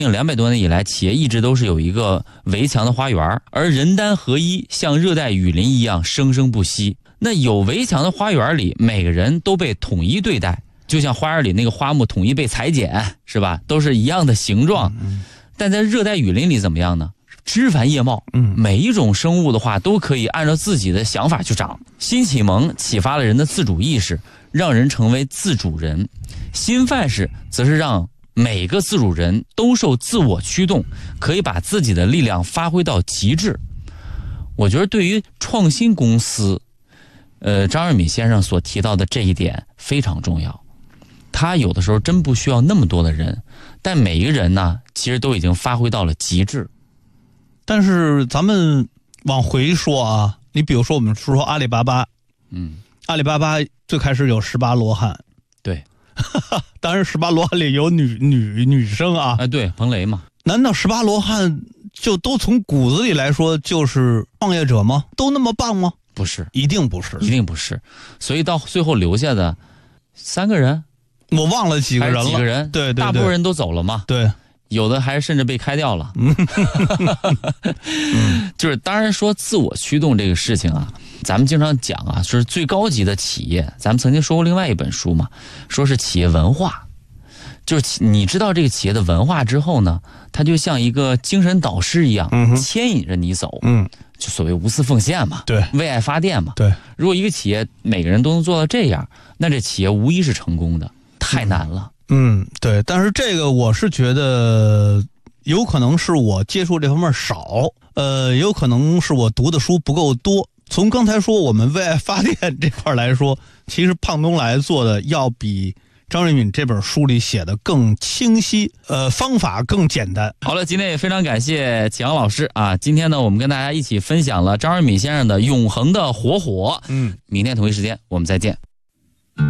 200多年以来，企业一直都是有一个围墙的花园，而人丹合一，像热带雨林一样生生不息。那有围墙的花园里，每个人都被统一对待，就像花园里那个花木统一被裁剪，是吧？都是一样的形状。但在热带雨林里怎么样呢？枝繁叶茂，每一种生物的话都可以按照自己的想法去长。新启蒙启发了人的自主意识，让人成为自主人。新范式则是让每个自主人都受自我驱动，可以把自己的力量发挥到极致。我觉得对于创新公司，张瑞敏先生所提到的这一点非常重要。他有的时候真不需要那么多的人，但每一个人呢，其实都已经发挥到了极致。 但是咱们往回说啊，你比如说我们说阿里巴巴，阿里巴巴最开始有18罗汉， 对， 当然18罗汉里有女生啊， 对，彭雷嘛。 难道18罗汉就都从骨子里来说就是创业者吗？都那么棒吗？ 不是， 一定不是， 一定不是。所以到最后留下的3个人， 我忘了几个人了， 几个人， 对， 大部分人都走了嘛， 对。 有的还甚至被开掉了。就是当然说自我驱动这个事情啊，咱们经常讲啊，说是最高级的企业，咱们曾经说过另外一本书嘛，说是企业文化。就是你知道这个企业的文化之后呢，它就像一个精神导师一样，牵引着你走。就所谓无私奉献嘛， 对， 为爱发电嘛。 对， 如果一个企业每个人都能做到这样，那这企业无疑是成功的。太难了。 对，但是这个我是觉得有可能是我接触这方面少，有可能是我读的书不够多。从刚才说我们为爱发电这块来说，其实胖东来做的要比张瑞敏这本书里写的更清晰，方法更简单。 好了，今天也非常感谢启阳老师啊！今天呢，我们跟大家一起分享了张瑞敏先生的《永恒的火火》。明天同一时间我们再见。